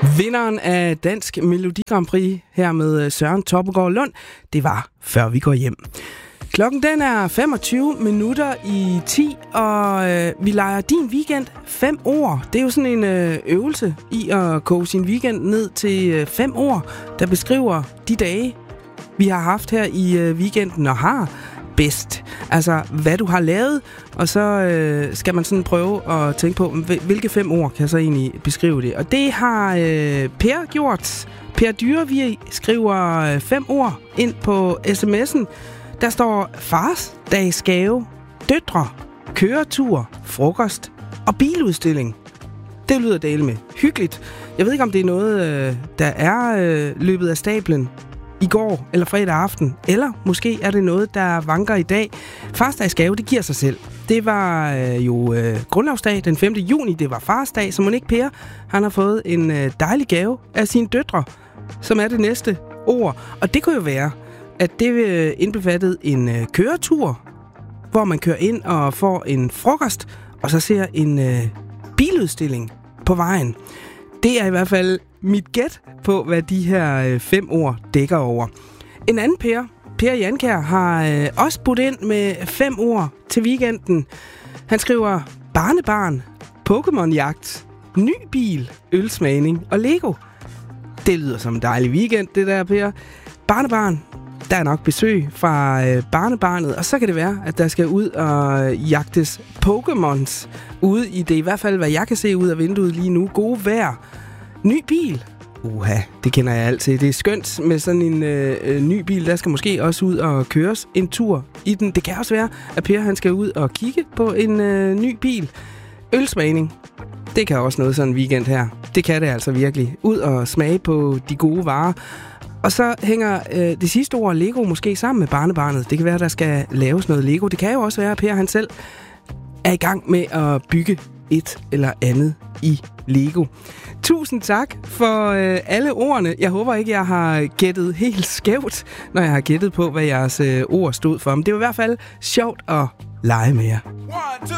Vinderen af Dansk Melodi Grand Prix her med Søren Toppegaard Lund, det var Før vi går hjem. Klokken den er 25 minutter i 10, og vi leger din weekend 5 ord. Det er jo sådan en øvelse i at koge sin weekend ned til 5 ord, der beskriver de dage, vi har haft her i weekenden og har bedst. Altså, hvad du har lavet, og så skal man sådan prøve at tænke på, hvilke 5 ord kan så egentlig beskrive det. Og det har Per gjort. Per Dyrevig skriver 5 ord ind på sms'en. Der står farsdagsgave, døtre, køretur, frokost og biludstilling. Det lyder dele med hyggeligt. Jeg ved ikke, om det er noget, der er løbet af stablen i går eller fredag aften, eller måske er det noget, der vanker i dag. Farsdagsgave, det giver sig selv. Det var jo grundlovsdag den 5. juni, det var farsdag, så Monique Per, han har fået en dejlig gave af sine døtre, som er det næste ord. Og det kunne jo være, at det indbefattede en køretur, hvor man kører ind og får en frokost, og så ser en biludstilling på vejen. Det er i hvert fald mit gæt på, hvad de her 5 ord dækker over. En anden Per Jankær, har også budt ind med 5 ord til weekenden. Han skriver barnebarn, Pokémon-jagt, ny bil, ølsmagning og Lego. Det lyder som en dejlig weekend, det der, Per. Barnebarn, der er nok besøg fra barnebarnet, og så kan det være, at der skal ud og jagtes Pokémons ude i det. I hvert fald, hvad jeg kan se ud af vinduet lige nu. Gode vejr. Ny bil. Det kender jeg altid. Det er skønt med sådan en ny bil. Der skal måske også ud og køres en tur i den. Det kan også være, at Per han skal ud og kigge på en ny bil. Ølsmagning. Det kan også noget sådan en weekend her. Det kan det altså virkelig. Ud og smage på de gode varer. Og så hænger det sidste ord Lego måske sammen med barnebarnet. Det kan være, at der skal laves noget Lego. Det kan jo også være, at Per han selv er i gang med at bygge et eller andet i Lego. Tusind tak for alle ordene. Jeg håber ikke, jeg har gættet helt skævt, når jeg har gættet på, hvad jeres ord stod for. Men det var i hvert fald sjovt at lege med jer.